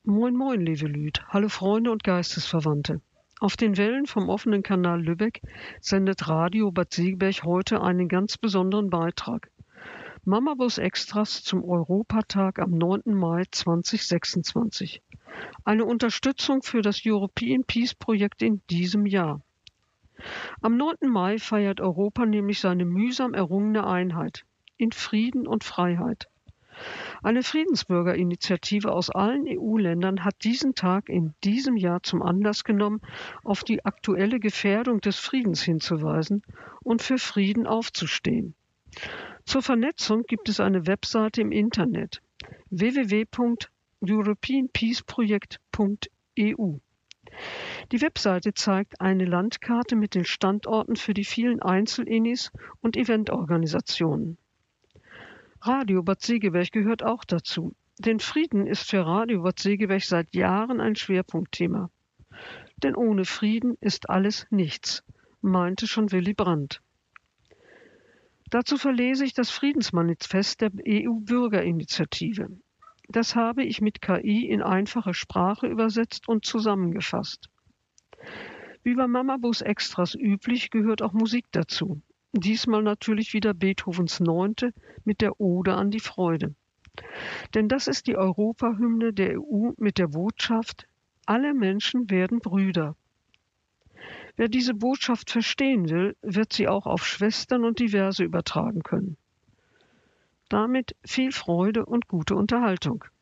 Moin moin, liebe Lüd. Hallo Freunde und Geistesverwandte. Auf den Wellen vom offenen Kanal Lübeck sendet Radio Bad Segeberg heute einen ganz besonderen Beitrag. Mamabus Extras zum Europatag am 9. Mai 2026. Eine Unterstützung für das European Peace Projekt in diesem Jahr. Am 9. Mai feiert Europa nämlich seine mühsam errungene Einheit in Frieden und Freiheit. Eine Friedensbürgerinitiative aus allen EU-Ländern hat diesen Tag in diesem Jahr zum Anlass genommen, auf die aktuelle Gefährdung des Friedens hinzuweisen und für Frieden aufzustehen. Zur Vernetzung gibt es eine Webseite im Internet www.europeanpeaceproject.eu. Die Webseite zeigt eine Landkarte mit den Standorten für die vielen Einzelinnis und Eventorganisationen. Radio Bad Segeberg gehört auch dazu, denn Frieden ist für Radio Bad Segeberg seit Jahren ein Schwerpunktthema. Denn ohne Frieden ist alles nichts, meinte schon Willy Brandt. Dazu verlese ich das Friedensmanifest der EU-Bürgerinitiative. Das habe ich mit KI in einfache Sprache übersetzt und zusammengefasst. Wie bei Mamabus Extras üblich gehört auch Musik dazu. Diesmal natürlich wieder Beethovens 9. mit der Ode an die Freude. Denn das ist die Europahymne der EU mit der Botschaft: Alle Menschen werden Brüder. Wer diese Botschaft verstehen will, wird sie auch auf Schwestern und Diverse übertragen können. Damit viel Freude und gute Unterhaltung.